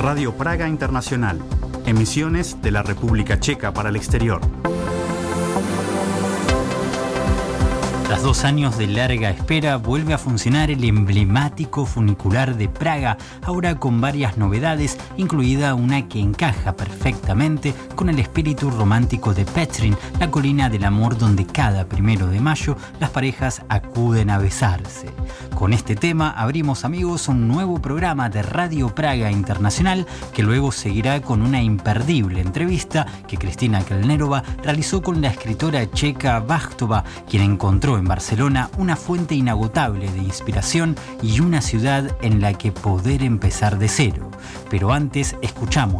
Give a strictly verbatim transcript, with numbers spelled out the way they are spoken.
Radio Praga Internacional. Emisiones de la República Checa para el exterior. Tras dos años de larga espera, vuelve a funcionar el emblemático funicular de Praga, ahora con varias novedades, incluida una que encaja perfectamente con el espíritu romántico de Petrin, la colina del amor donde cada primero de mayo las parejas acuden a besarse. Con este tema abrimos, amigos, un nuevo programa de Radio Praga Internacional que luego seguirá con una imperdible entrevista que Kristina Kelnerova realizó con la escritora checa Vachtova, quien encontró en Barcelona una fuente inagotable de inspiración y una ciudad en la que poder empezar de cero. Pero antes escuchamos